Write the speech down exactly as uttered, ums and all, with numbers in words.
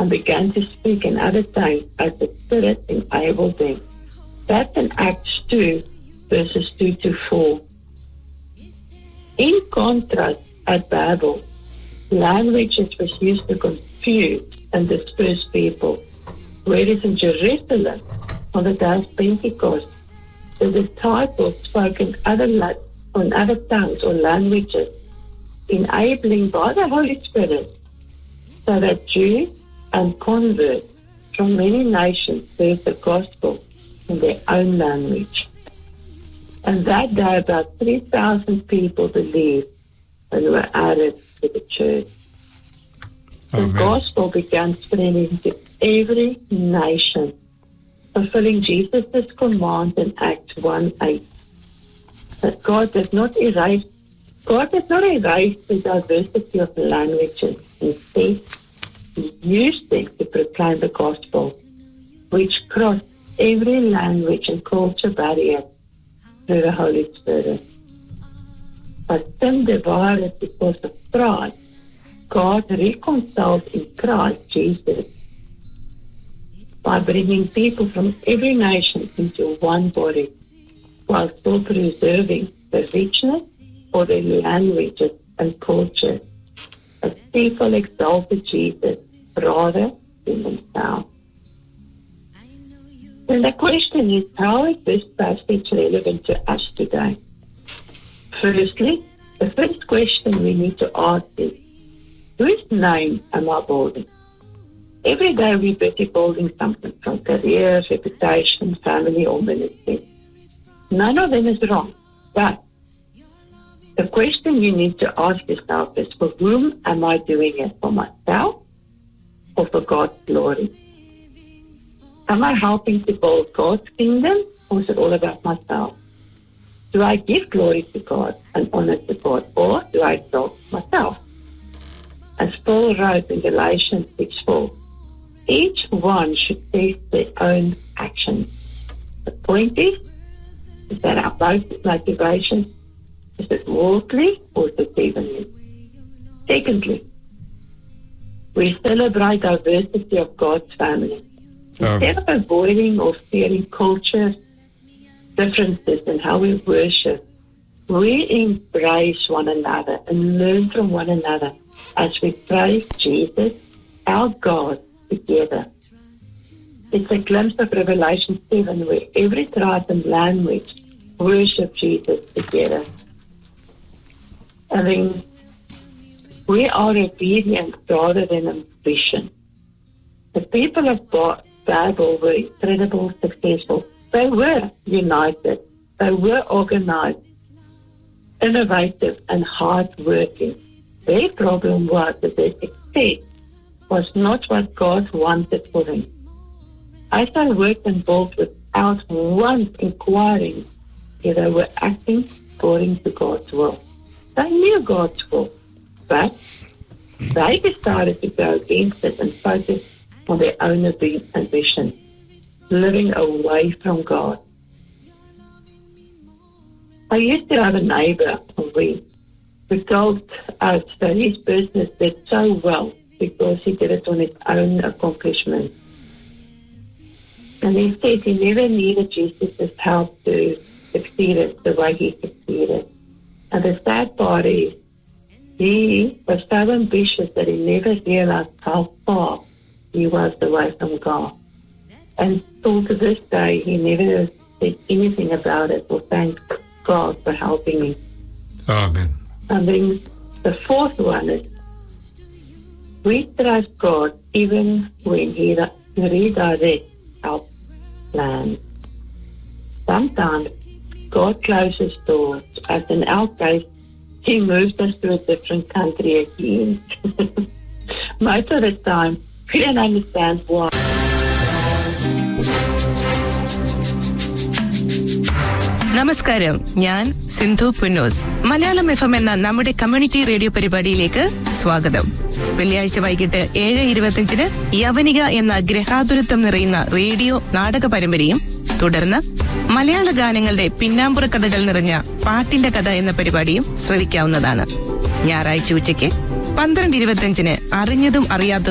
and began to speak in other tongues as the Spirit enabled them. That's in Acts two, verses two to four. In contrast, at Babel, languages was used to confuse and disperse people, whereas in Jerusalem, on the day of Pentecost, the disciples spoke in other, la- on other tongues or languages, enabling by the Holy Spirit, so that Jews and converts from many nations heard the gospel in their own language. And that day, about three thousand people believed and were added to the church. Amen. The gospel began spreading to every nation, fulfilling Jesus' command in Acts one eight. That God did not erase, God did not erase the diversity of languages. Instead, He used them to proclaim the gospel, which crossed every language and culture barrier through the Holy Spirit. But sin divided because of pride. God reconciled in Christ Jesus by bringing people from every nation into one body, while still preserving the richness of their languages and cultures, as people exalted Jesus rather than themselves. Then the question is, how is this passage relevant to us today? Firstly, the first question we need to ask is, whose name am I building? Every day we're busy building something, from career, reputation, family, or ministry. None of them is wrong, but the question you need to ask yourself is, for whom am I doing it? For myself or for God's glory? Am I helping to build God's kingdom, or is it all about myself? Do I give glory to God and honor to God, or do I exalt myself? As Paul wrote in Galatians six four, each one should test their own actions. The point is, is that our motivation, is it worldly or is it heavenly? Secondly, we celebrate diversity of God's family. Instead of avoiding or fearing culture differences in how we worship, we embrace one another and learn from one another as we praise Jesus, our God, together. It's a glimpse of Revelation seven, where every tribe and language worship Jesus together. I mean, we are obedient rather than ambition. The people of Babel were incredibly successful. They were united. They were organized, innovative, and hardworking. Their problem was that their success was not what God wanted for them. As they worked and built without once inquiring if they were acting according to God's will. They knew God's will, but they decided to go against it and focus on their own ambition, living away from God. I used to have a neighbor who told us that his business did so well because he did it on his own accomplishments. And he said he never needed Jesus' help to succeed it the way he succeeded. And the sad part is, he was so ambitious that he never realized how far he was away from God. And still to this day, he never said anything about it or thanked God for helping him. Amen. And then the fourth one is, we trust God even when He redirects our plans. Sometimes God closes doors, as in our case, He moves us to a different country again. Most of the time, we don't understand why. നമസ്കാരം, ഞാൻ Sindhu Punnoose. Malayalam F M എന്ന നമ്മുടെ community radio പരിപാടിയിലേക്ക് സ്വാഗതം. വെള്ളിയാഴ്ച വൈകിട്ട് ഏഴ് ഇരുപത്തിയഞ്ചിന് യവനിക എന്ന ഗ്രഹാതുരത്വം നിറയുന്ന റേഡിയോ നാടക പരമ്പരയും, തുടർന്ന് മലയാള ഗാനങ്ങളുടെ പിന്നാമ്പുറ കഥകൾ നിറഞ്ഞ പാട്ടിന്റെ കഥ എന്ന പരിപാടിയും ശ്രവിക്കാവുന്നതാണ്. ഞായറാഴ്ച ഉച്ചയ്ക്ക് പന്ത്രണ്ട് ഇരുപത്തിയഞ്ചിന് അറിഞ്ഞതും അറിയാത്തതും